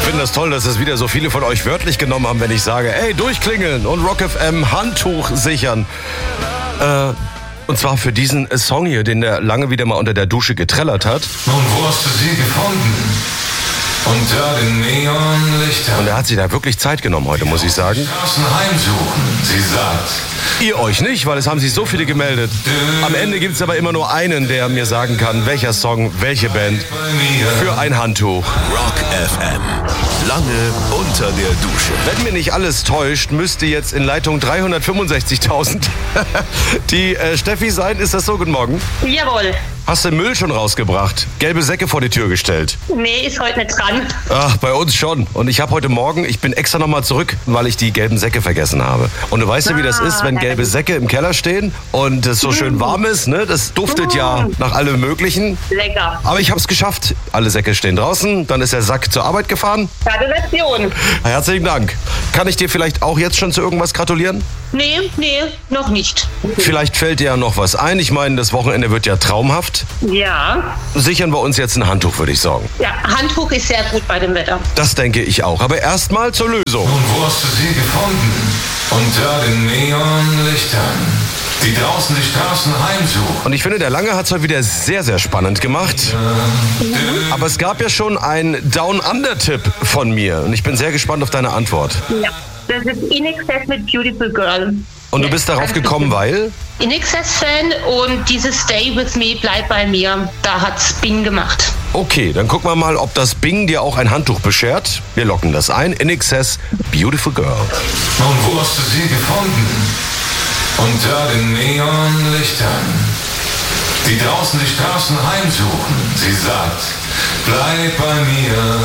finde das toll, dass es wieder so viele von euch wörtlich genommen haben, wenn ich sage, ey, durchklingeln und Rock FM Handtuch sichern. Und zwar für diesen Song hier, den der lange wieder mal unter der Dusche getrellert hat. Und wo hast du sie gefunden? Unter den Neonlichtern. Und er hat sich da wirklich Zeit genommen heute, muss ich sagen. Straßen heimsuchen, sie sagt. Ihr euch nicht, weil es haben sich so viele gemeldet. Am Ende gibt es aber immer nur einen, der mir sagen kann, welcher Song, welche Band für ein Handtuch. Rock FM. Lange unter der Dusche. Wenn mir nicht alles täuscht, müsste jetzt in Leitung 365.000 die Steffi sein. Ist das so? Guten Morgen. Jawohl. Hast du Müll schon rausgebracht? Gelbe Säcke vor die Tür gestellt? Nee, ist heute nicht dran. Ach, bei uns schon. Und ich habe heute Morgen, ich bin extra nochmal zurück, weil ich die gelben Säcke vergessen habe. Und du weißt ja, wie das ist, wenn gelbe Säcke im Keller stehen und es so schön warm ist, ne? Das duftet ja nach allem Möglichen. Lecker. Aber ich habe es geschafft. Alle Säcke stehen draußen. Dann ist der Sack zur Arbeit gefahren. Gratulation. Herzlichen Dank. Kann ich dir vielleicht auch jetzt schon zu irgendwas gratulieren? Nee, noch nicht. Vielleicht fällt dir ja noch was ein. Ich meine, das Wochenende wird ja traumhaft. Ja. Sichern wir uns jetzt ein Handtuch, würde ich sagen. Ja, Handtuch ist sehr gut bei dem Wetter. Das denke ich auch. Aber erstmal zur Lösung. Und wo hast du sie gefunden? Unter den Neonlichtern, die draußen die Straßen heimsuchen. Und ich finde, der Lange hat es heute wieder sehr, sehr spannend gemacht. Aber es gab ja schon einen Down-Under-Tipp von mir. Und ich bin sehr gespannt auf deine Antwort. Ja. Das ist In Excess mit Beautiful Girl. Und du bist darauf gekommen, weil? In Excess-Fan und dieses Stay With Me, bleib bei mir, da hat's Bing gemacht. Okay, dann gucken wir mal, ob das Bing dir auch ein Handtuch beschert. Wir locken das ein. In Excess, Beautiful Girl. Und wo hast du sie gefunden? Unter den Neonlichtern, die draußen die Straßen heimsuchen. Sie sagt, bleib bei mir.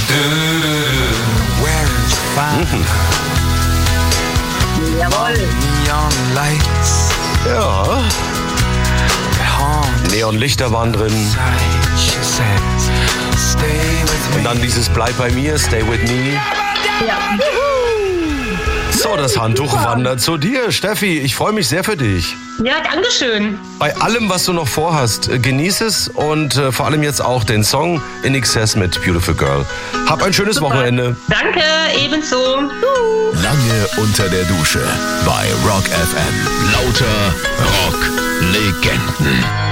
Where is fire? Jawohl. Neon lights. Ja, Haunt Neonlichter waren drin. she says, stay with Und dann dieses Bleib bei mir, Stay With Me. Ja. So, das Handtuch wandert zu dir. Steffi, ich freue mich sehr für dich. Ja, dankeschön. Bei allem, was du noch vorhast, genieß es und vor allem jetzt auch den Song In Excess mit Beautiful Girl. Hab ein schönes Wochenende. Danke, ebenso. Lange unter der Dusche bei Rock FM. Lauter Rock-Legenden.